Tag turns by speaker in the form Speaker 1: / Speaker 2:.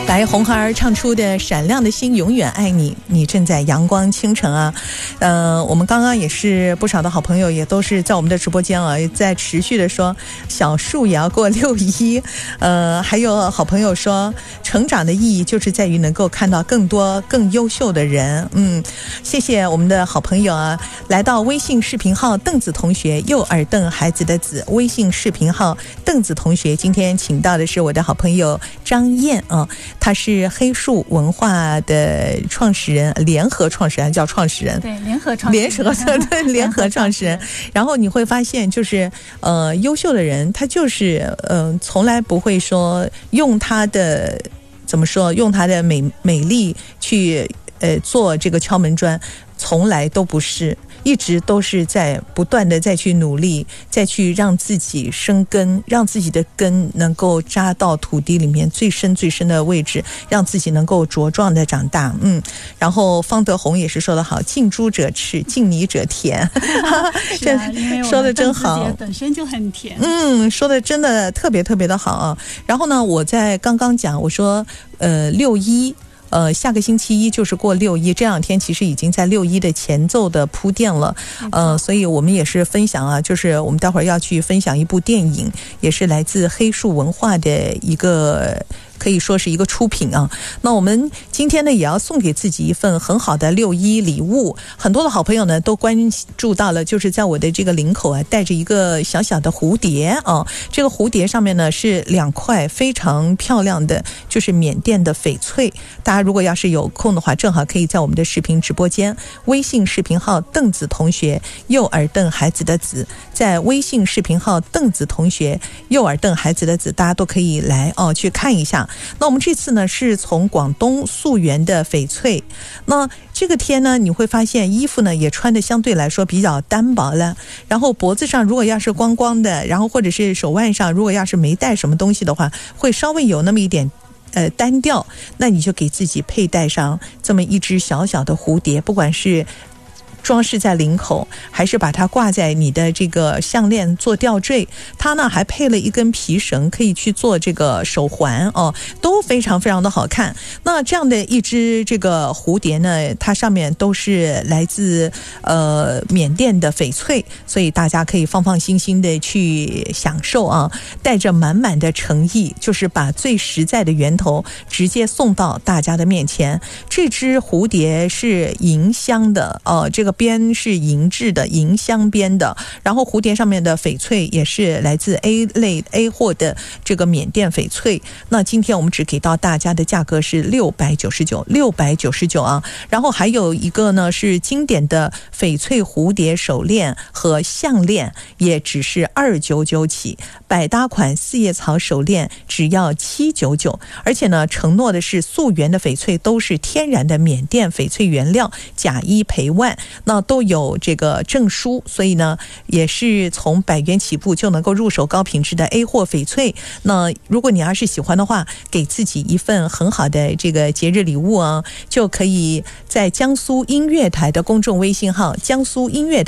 Speaker 1: 白红孩儿唱出的闪亮的心永远爱你，你正在阳光清晨啊。我们刚刚也是不少的好朋友也都是在我们的直播间啊，在持续的说小树也要过6·1。还有好朋友说成长的意义就是在于能够看到更多更优秀的人。谢谢我们的好朋友啊，来到微信视频号邓子同学，右耳瞪孩子的子，微信视频号邓子同学，今天请到的是我的好朋友张燕啊。他是黑树文化的创始人，联合创始人，叫创始人，
Speaker 2: 对，联合创
Speaker 1: 始人。然后你会发现，就是优秀的人，他就是从来不会说用他的怎么说，用他的美丽去做这个敲门砖，从来都不是。一直都是在不断的再去努力，再去让自己生根，让自己的根能够扎到土地里面最深最深的位置，让自己能够茁壮的长大。然后方德宏也是说得好，近朱者赤，近你者甜。
Speaker 2: 这
Speaker 1: 说的真好，
Speaker 2: 本身就很甜。
Speaker 1: 说的真的特别特别的好啊。然后呢，我在刚刚讲，我说6·1。下个星期一就是过6·1，这两天其实已经在6·1的前奏的铺垫了。所以我们也是分享啊，就是我们待会儿要去分享一部电影，也是来自黑树文化的一个，可以说是一个出品啊。那我们今天呢，也要送给自己一份很好的6·1礼物。很多的好朋友呢都关注到了，就是在我的这个领口啊，带着一个小小的蝴蝶啊。这个蝴蝶上面呢是2块非常漂亮的，就是缅甸的翡翠。大家如果要是有空的话，正好可以在我们的视频直播间，微信视频号邓子同学，右耳瞪孩子的子，在微信视频号邓子同学，右耳瞪孩子的子，大家都可以来去看一下。那我们这次呢是从广东溯源的翡翠。那这个天呢，你会发现衣服呢也穿的相对来说比较单薄了，然后脖子上如果要是光光的，然后或者是手腕上如果要是没带什么东西的话，会稍微有那么一点单调。那你就给自己佩戴上这么一只小小的蝴蝶，不管是装饰在领口，还是把它挂在你的这个项链做吊坠，它呢还配了一根皮绳，可以去做这个手环都非常非常的好看。那这样的一只这个蝴蝶呢，它上面都是来自缅甸的翡翠，所以大家可以放放心心的去享受啊，带着满满的诚意，就是把最实在的源头直接送到大家的面前。这只蝴蝶是银镶的这个边是银质的，银镶边的，然后蝴蝶上面的翡翠也是来自 A 类 A 货的这个缅甸翡翠。那今天我们只给到大家的价格是699啊。然后还有一个呢是经典的翡翠蝴蝶手链和项链，也只是299起，百搭款4叶草手链只要799。而且呢，承诺的是溯源的翡翠都是天然的缅甸翡翠原料，假一赔万，那都有这个证书，所以呢也是从100元起步就能够入手高品质的 A 货翡翠。那如果你要是喜欢的话，给自己一份很好的这个节日礼物啊，就可以在江苏音乐台的公众微信号江苏音乐台